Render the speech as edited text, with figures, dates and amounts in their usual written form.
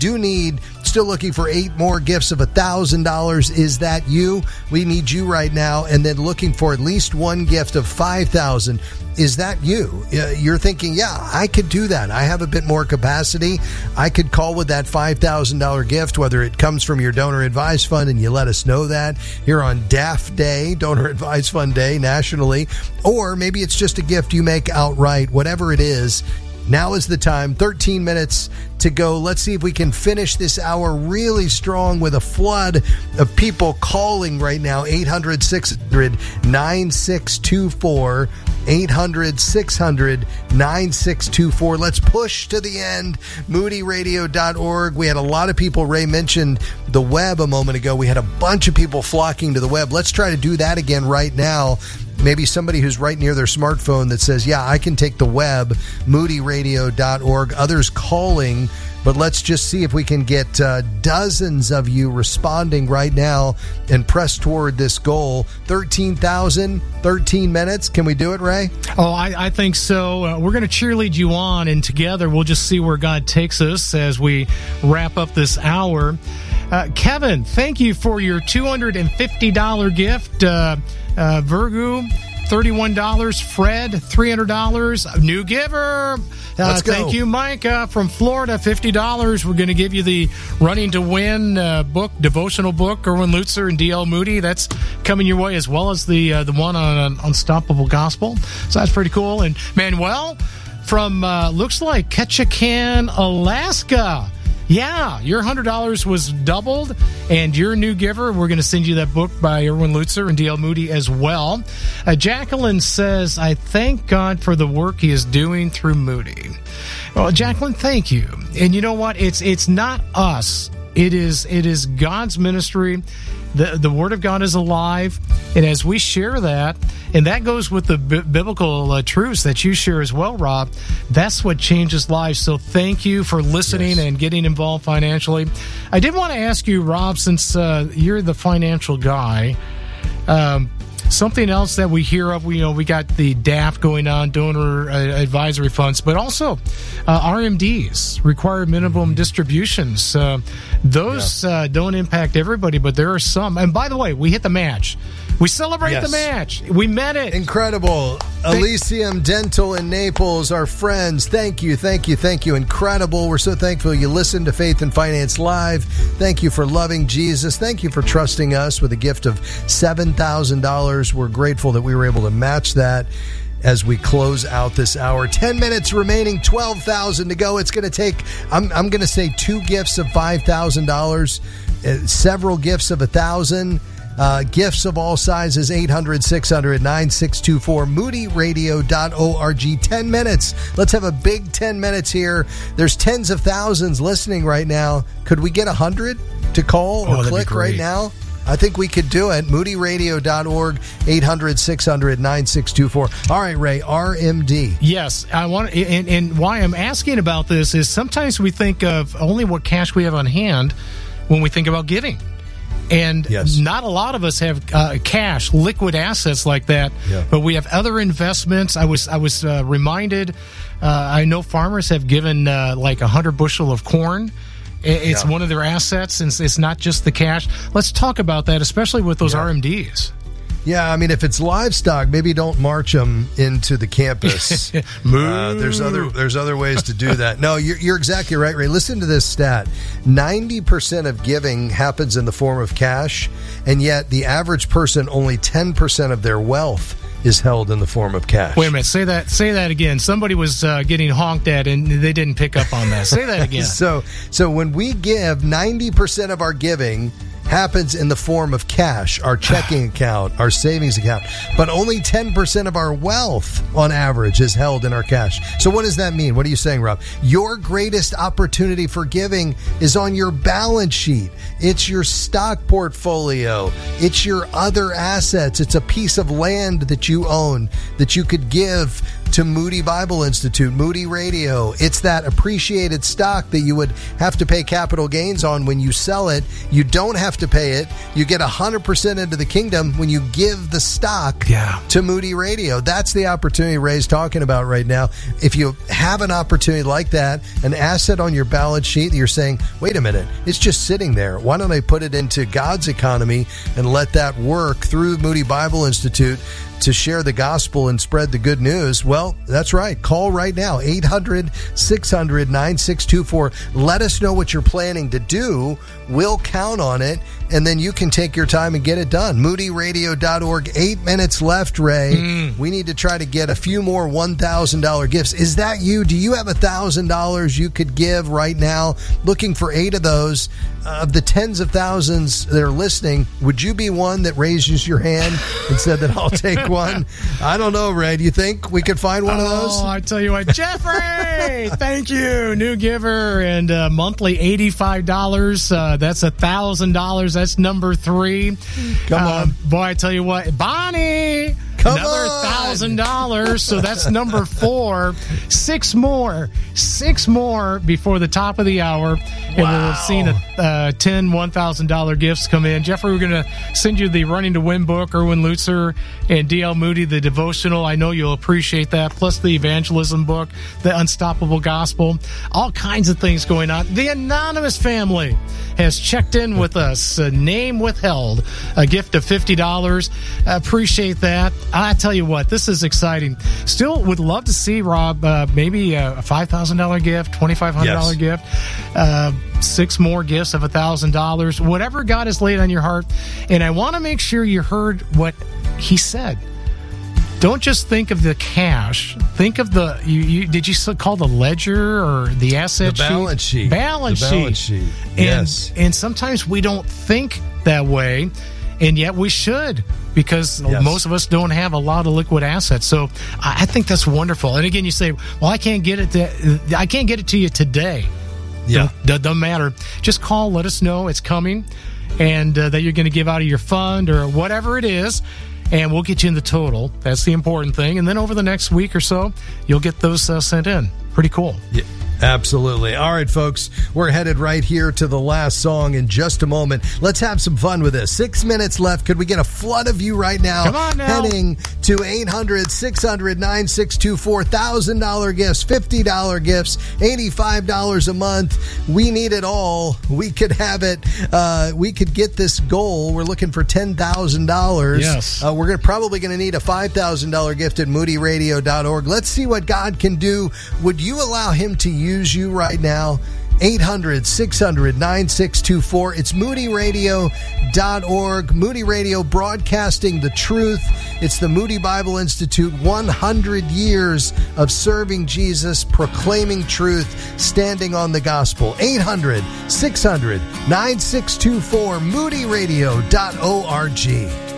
do need, still looking for 8 more gifts of $1,000. Is that you? We need you right now. And then looking for at least one gift of $5,000. Is that you? You're thinking, yeah, I could do that. I have a bit more capacity. I could call with that $5,000 gift, whether it comes from your Donor Advised Fund, and you let us know that here on DAF Day, Donor Advised Fund Day, nationally, or maybe it's just a gift you make outright. Whatever it is, now is the time. 13 minutes to go. Let's see if we can finish this hour really strong with a flood of people calling right now. 800-600-9624. 800-600-9624. Let's push to the end. MoodyRadio.org. We had a lot of people. Ray mentioned the web a moment ago. We had a bunch of people flocking to the web. Let's try to do that again right now. Maybe somebody who's right near their smartphone that says, yeah, I can take the web, MoodyRadio.org. Others calling, but let's just see if we can get dozens of you responding right now and press toward this goal. 13,000, 13 minutes. Can we do it, Ray? Oh, I think so. We're going to cheerlead you on, and together we'll just see where God takes us as we wrap up this hour. Kevin, thank you for your $250 gift. Virgu, $31. Fred, $300. New giver. Let's go. Thank you, Micah from Florida, $50. We're going to give you the Running to Win book, devotional book, Erwin Lutzer and D.L. Moody. That's coming your way, as well as the one on Unstoppable Gospel. So that's pretty cool. And Manuel from looks like Ketchikan, Alaska. Yeah, your $100 was doubled, and your new giver, we're going to send you that book by Erwin Lutzer and D.L. Moody as well. Jacqueline says, I thank God for the work he is doing through Moody. Well, Jacqueline, thank you. And you know what? It's not us. It is God's ministry. The Word of God is alive, and as we share that, and that goes with the biblical truths that you share as well, Rob, that's what changes lives. So thank you for listening and getting involved financially. I did want to ask you, Rob, since you're the financial guy, something else that we hear of, we got the DAF going on, donor advisory funds, but also RMDs, required minimum distributions. Those don't impact everybody, but there are some. And by the way, we hit the match. We celebrate the match. We met it. Incredible. Elysium Dental in Naples, our friends. Thank you, thank you, thank you. Incredible. We're so thankful you listened to Faith and Finance Live. Thank you for loving Jesus. Thank you for trusting us with a gift of $7,000. We're grateful that we were able to match that as we close out this hour. 10 minutes remaining, 12,000 to go. It's going to take, I'm going to say 2 gifts of $5,000, several gifts of $1,000. Gifts of all sizes, 800-600-9624, moodyradio.org. 10 minutes. Let's have a big 10 minutes here. There's tens of thousands listening right now. Could we get 100 to call or click right now? I think we could do it. moodyradio.org, 800-600-9624. All right, Ray, RMD. Yes, I want, and why I'm asking about this is sometimes we think of only what cash we have on hand when we think about giving. And not a lot of us have cash, liquid assets like that, but we have other investments. I was reminded, I know farmers have given like 100 bushel of corn. It's one of their assets, and it's not just the cash. Let's talk about that, especially with those RMDs. Yeah, I mean, if it's livestock, maybe don't march them into the campus. There's other ways to do that. No, you're exactly right, Ray. Listen to this stat. 90% of giving happens in the form of cash, and yet the average person, only 10% of their wealth is held in the form of cash. Wait a minute. Say that again. Somebody was getting honked at, and they didn't pick up on that. Say that again. So when we give, 90% of our giving happens in the form of cash, our checking account, our savings account, but only 10% of our wealth on average is held in our cash. So what does that mean? What are you saying, Rob? Your greatest opportunity for giving is on your balance sheet. It's your stock portfolio. It's your other assets. It's a piece of land that you own that you could give to Moody Bible Institute, Moody Radio. It's that appreciated stock that you would have to pay capital gains on when you sell it. You don't have to pay it. You get 100% into the kingdom when you give the stock to Moody Radio. That's the opportunity Ray's talking about right now. If you have an opportunity like that, an asset on your balance sheet, you're saying, wait a minute, it's just sitting there. Why don't I put it into God's economy and let that work through Moody Bible Institute to share the gospel and spread the good news? Well, that's right. Call right now, 800-600-9624. Let us know what you're planning to do. We'll count on it, and then you can take your time and get it done. MoodyRadio.org. 8 minutes left, Ray. We need to try to get a few more $1,000 gifts. Is that you? Do you have $1,000 you could give right now? Looking for 8 of those. Of the tens of thousands that are listening, would you be one that raises your hand and said that I'll take one? I don't know, Ray. Do you think we could find one of those? Oh, I tell you what, Jeffrey, thank you. New giver, and monthly $85. That's $1,000. That's number 3. Come on. Boy, I tell you what, Bonnie, another $1,000. So that's number 4. 6 more before the top of the hour. And we'll have seen 10 $1,000 gifts come in. Jeffrey, we're going to send you the Running to Win book, Erwin Lutzer and D.L. Moody, the devotional. I know you'll appreciate that. Plus the evangelism book, the Unstoppable Gospel. All kinds of things going on. The Anonymous family has checked in with us. Name withheld. A gift of $50. Appreciate that. I tell you what, this is exciting. Still would love to see, Rob, maybe a $5,000 gift, $2,500 gift, 6 more gifts of $1,000, whatever God has laid on your heart. And I want to make sure you heard what he said. Don't just think of the cash. Think of the, did you call the ledger or the asset sheet? The balance sheet. Balance sheet. Yes. And sometimes we don't think that way, and yet we should, because most of us don't have a lot of liquid assets. So I think that's wonderful. And again, you say, well, I can't get it to you today. Yeah. Doesn't matter. Just call, let us know it's coming, and that you're going to give out of your fund or whatever it is, and we'll get you in the total. That's the important thing. And then over the next week or so, you'll get those sent in. Pretty cool. Yeah. Absolutely. All right, folks, we're headed right here to the last song in just a moment. Let's have some fun with this. 6 minutes left. Could we get a flood of you right now? Come on now. Heading to 800-600-9624. $1,000 gifts, $50 gifts, $85 a month. We need it all. We could have it. We could get this goal. We're looking for $10,000. Yes. We're probably going to need a $5,000 gift at moodyradio.org. Let's see what God can do. Would you allow him to use you right now? 800-600-9624. It's moodyradio.org. Moody Radio, broadcasting the truth. It's the Moody Bible Institute, 100 years of serving Jesus, proclaiming truth, standing on the gospel. 800-600-9624, moodyradio.org.